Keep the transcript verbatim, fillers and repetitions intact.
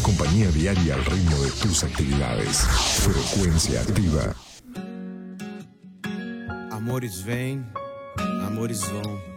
compañía diaria al ritmo de tus actividades. Frecuencia activa. Amores vêm, amores vão.